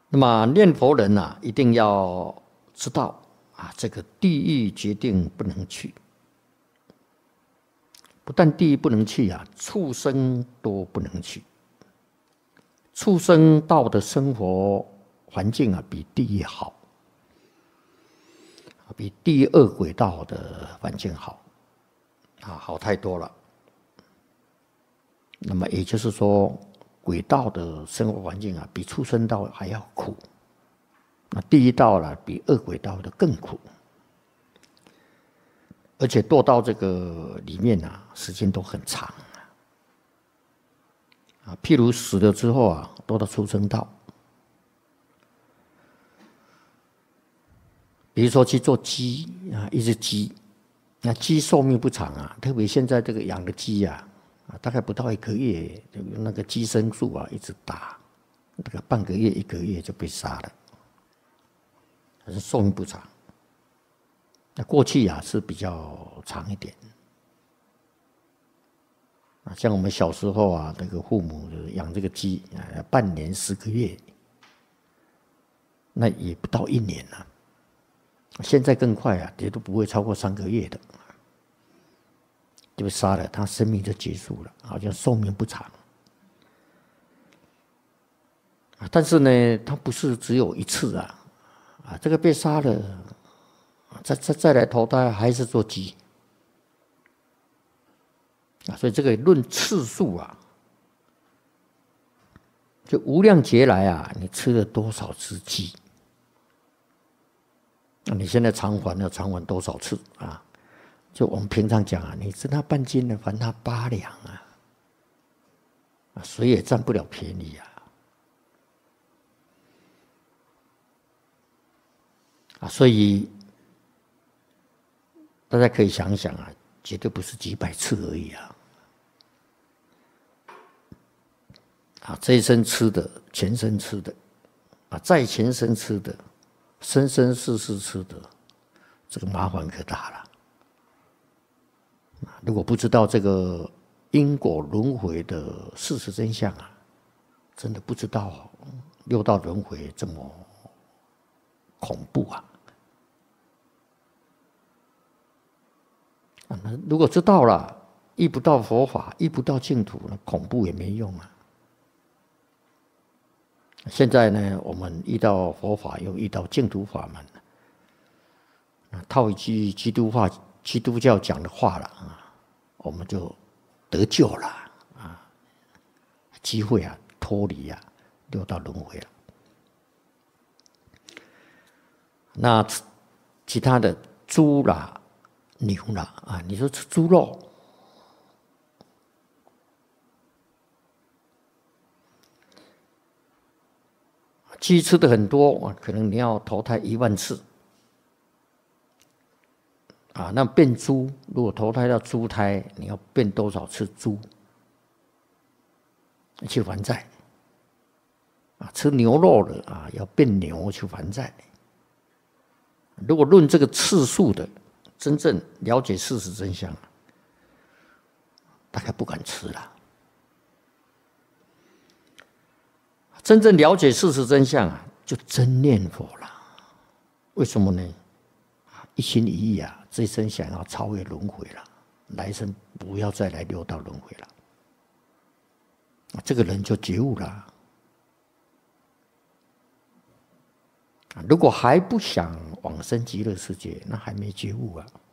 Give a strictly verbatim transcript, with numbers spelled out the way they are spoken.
那么念佛人啊，一定要知道啊，这个地狱决定不能去。不但地狱不能去啊，畜生都不能去。畜生道的生活环境啊，比地狱好，比地狱恶鬼道的环境好，啊，好太多了。那么也就是说，鬼道的生活环境啊，比畜生道还要苦。那地狱道了，比恶鬼道的更苦。而且堕到这个里面啊，时间都很长啊。譬如死了之后啊，堕到畜生道，比如说去做鸡啊，一只鸡，那鸡寿命不长啊，特别现在这个养的鸡啊，啊大概不到一个月，就用那个寄生素啊一直打，那个半个月一个月就被杀了，可是寿命不长。那过去啊是比较长一点，啊，像我们小时候啊，那个父母养这个鸡啊，半年十个月，那也不到一年了。现在更快啊，也都不会超过三个月的，就被杀了，它生命就结束了，好像寿命不长。但是呢，它不是只有一次啊，啊，这个被杀了。再再再来投胎还是做鸡啊，所以这个论次数啊，就无量劫来啊，你吃了多少只鸡？那你现在偿还要偿还多少次啊？就我们平常讲啊，你吃它半斤呢，还它八两啊，啊，谁也占不了便宜啊。啊，所以。大家可以想想啊，绝对不是几百次而已啊！啊，这一生吃的，前生吃的，啊，再前生吃的，生生世世吃的，这个麻烦可大了。如果不知道这个因果轮回的事实真相啊，真的不知道六道轮回这么恐怖啊！啊，如果知道了，遇不到佛法，遇不到净土，那恐怖也没用啊。现在呢，我们遇到佛法，又遇到净土法门，套一句基督话、基督教讲的话了啊，我们就得救了啊，机会啊，脱离啊六道轮回了。那其他的猪啦。牛啦啊！你说吃猪肉，鸡吃的很多，可能你要投胎一万次啊。那变猪，如果投胎到猪胎，你要变多少次猪去还债啊？吃牛肉的啊，要变牛去还债。如果论这个次数的。真正了解事实真相，大概不敢吃了。真正了解事实真相啊，就真念佛了。为什么呢？一心一意啊，这一生想要超越轮回了，来生不要再来六道轮回了，这个人就觉悟了。如果还不想往生极乐世界，那还没觉悟啊。